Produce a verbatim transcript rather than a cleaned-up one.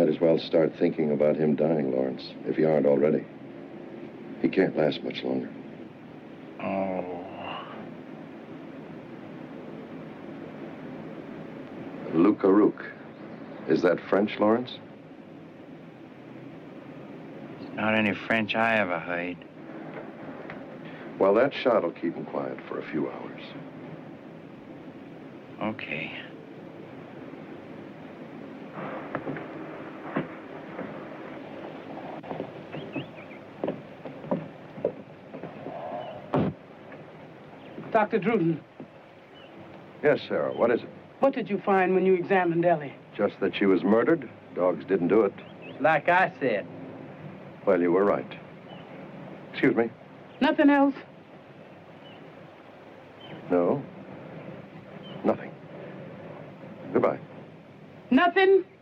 might as well start thinking about him dying, Lawrence, if you aren't already. He can't last much longer. Oh. Lucaruc. Is that French, Lawrence? Not any French I ever heard. Well, that shot will keep him quiet for a few hours. Okay. Doctor Druden. Yes, Sarah, what is it? What did you find when you examined Ellie? Just that she was murdered. Dogs didn't do it. Like I said. Well, you were right. Excuse me. Nothing else? No. Nothing. Goodbye. Nothing?